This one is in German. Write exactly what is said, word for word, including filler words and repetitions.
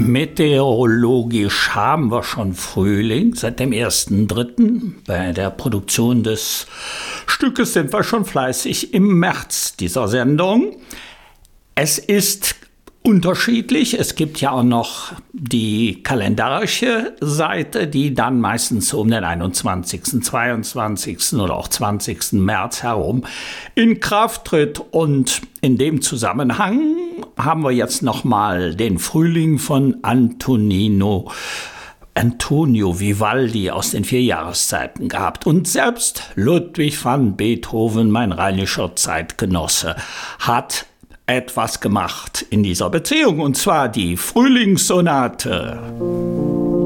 Meteorologisch haben wir schon Frühling. Seit dem ersten dritten Bei der Produktion des Stückes sind wir schon fleißig im März dieser Sendung. Es ist unterschiedlich. Es gibt ja auch noch die kalendarische Seite, die dann meistens um den einundzwanzigsten, zweiundzwanzigsten oder auch zwanzigsten März herum in Kraft tritt. Und in dem Zusammenhang haben wir jetzt nochmal den Frühling von Antonino Antonio Vivaldi aus den vier Jahreszeiten gehabt. Und selbst Ludwig van Beethoven, mein rheinischer Zeitgenosse, hat etwas gemacht in dieser Beziehung, und zwar die Frühlingssonate.